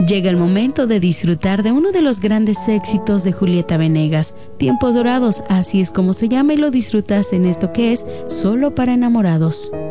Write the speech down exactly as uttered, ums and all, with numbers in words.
Llega el momento de disfrutar de uno de los grandes éxitos de Julieta Venegas, Tiempos Dorados, así es como se llama y lo disfrutas en esto que es Solo para Enamorados.